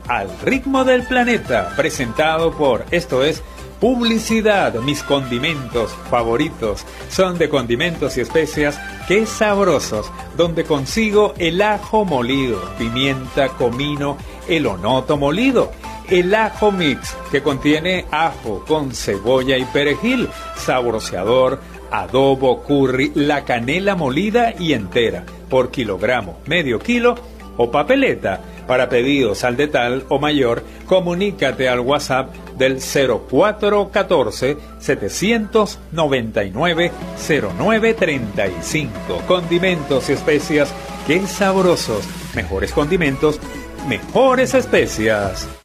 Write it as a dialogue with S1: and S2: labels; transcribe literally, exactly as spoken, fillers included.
S1: Al ritmo del planeta, presentado por Esto es Publicidad. Mis condimentos favoritos son de Condimentos y Especias. ¡Qué sabrosos! Donde consigo el ajo molido, pimienta, comino, el onoto molido, el ajo mix, que contiene ajo con cebolla y perejil, saboreador, adobo, curry, la canela molida y entera, por kilogramo, medio kilo o papeleta. Para pedidos al detal o mayor, comunícate al WhatsApp del cero cuatro uno cuatro, siete nueve nueve, cero nueve tres cinco. Condimentos y Especias, qué sabrosos. Mejores condimentos, mejores especias.